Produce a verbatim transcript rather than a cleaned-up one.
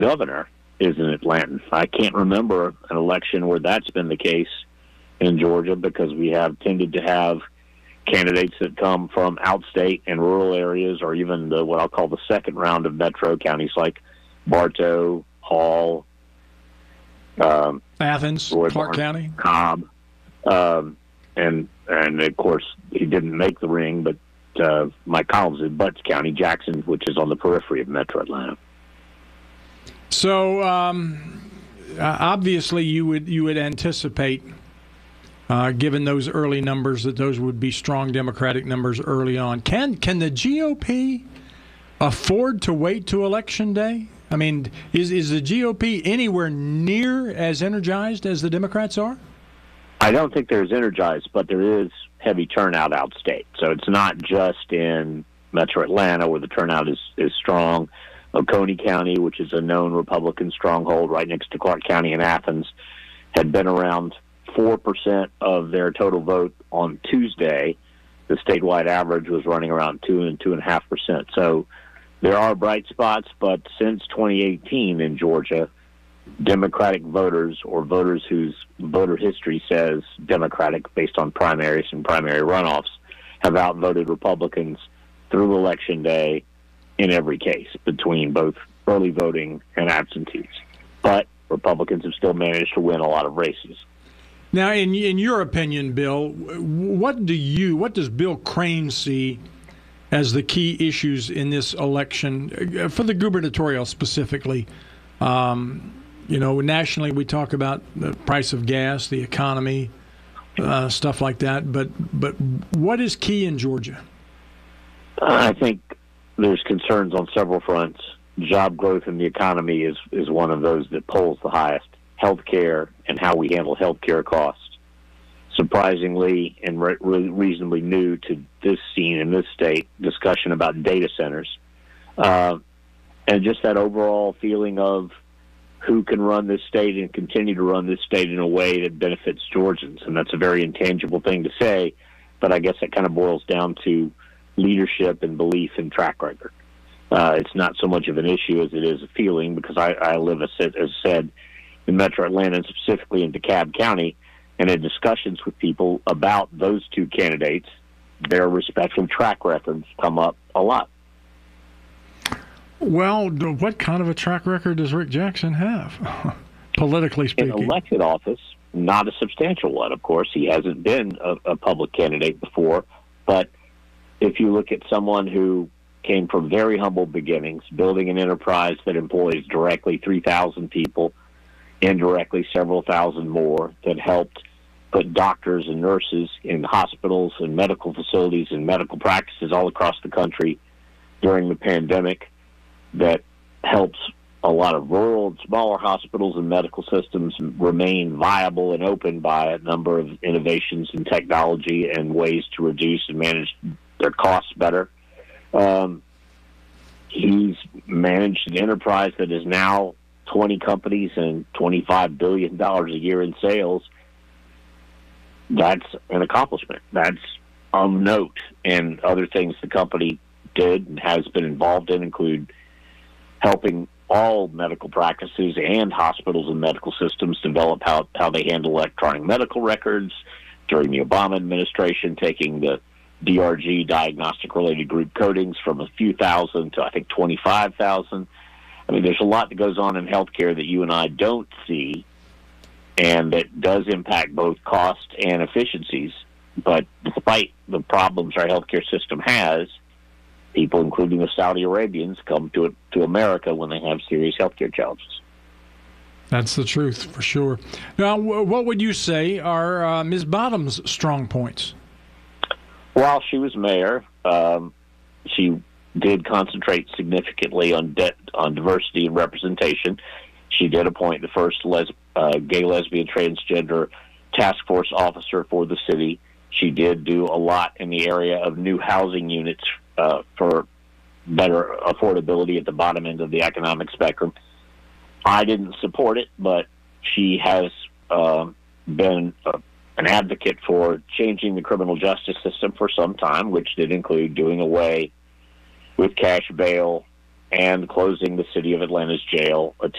governor is an Atlantan. I can't remember an election where that's been the case in Georgia, because we have tended to have candidates that come from outstate and rural areas, or even the what I'll call the second round of metro counties like Bartow, Hall, um, Athens, Roy Clark Barnes, County, Cobb, um, and and of course he didn't make the ring, but uh, Mike Collins in Butts County, Jackson, which is on the periphery of Metro Atlanta. So um, uh, obviously, you would you would anticipate, uh, given those early numbers, that those would be strong Democratic numbers early on. Can can the G O P afford to wait to Election Day? I mean, is is the G O P anywhere near as energized as the Democrats are? I don't think they're as energized, but there is heavy turnout outstate. So it's not just in Metro Atlanta where the turnout is, is strong. Oconee County, which is a known Republican stronghold right next to Clark County and Athens, had been around four percent of their total vote on Tuesday. The statewide average was running around two and two and a half percent. So there are bright spots, but since twenty eighteen in Georgia, Democratic voters, or voters whose voter history says Democratic based on primaries and primary runoffs, have outvoted Republicans through Election Day in every case, between both early voting and absentees. But Republicans have still managed to win a lot of races. Now, in in your opinion, Bill, what do you, what does Bill Crane see as the key issues in this election, for the gubernatorial specifically? Um, you know, nationally we talk about the price of gas, the economy, uh, stuff like that. But but what is key in Georgia? I think there's concerns on several fronts. Job growth in the economy is, is one of those that polls the highest. Healthcare and how we handle healthcare costs. Surprisingly and re- reasonably new to this scene in this state, discussion about data centers. Uh, and just that overall feeling of who can run this state and continue to run this state in a way that benefits Georgians. And that's a very intangible thing to say, but I guess it kind of boils down to leadership and belief and track record. Uh, it's not so much of an issue as it is a feeling, because I, I live, as I said, in Metro Atlanta, and specifically in DeKalb County, and in discussions with people about those two candidates, their respective track records come up a lot. Well, what kind of a track record does Rick Jackson have, politically speaking? In elected office, not a substantial one, of course. He hasn't been a, a public candidate before, but if you look at someone who came from very humble beginnings, building an enterprise that employs directly three thousand people, indirectly several thousand more, that helped put doctors and nurses in hospitals and medical facilities and medical practices all across the country during the pandemic, that helps a lot of rural and smaller hospitals and medical systems remain viable and open by a number of innovations in technology and ways to reduce and manage their costs better. Um, he's managed an enterprise that is now twenty companies and twenty-five billion dollars a year in sales. That's an accomplishment. That's of note. And other things the company did and has been involved in include helping all medical practices and hospitals and medical systems develop how, how they handle electronic medical records. During the Obama administration, taking the D R G, diagnostic-related group codings, from a few thousand to, I think, twenty-five thousand. I mean, there's a lot that goes on in healthcare that you and I don't see, and that does impact both cost and efficiencies. But despite the problems our healthcare system has, people, including the Saudi Arabians, come to it, to America when they have serious healthcare challenges. That's the truth, for sure. Now, what would you say are uh, Miz Bottom's strong points? While she was mayor, um, she did concentrate significantly on de- on diversity and representation. She did appoint the first les- uh, gay, lesbian, transgender task force officer for the city. She did do a lot in the area of new housing units uh, for better affordability at the bottom end of the economic spectrum. I didn't support it, but she has uh, been uh, an advocate for changing the criminal justice system for some time, which did include doing away with cash bail, and closing the city of Atlanta's jail,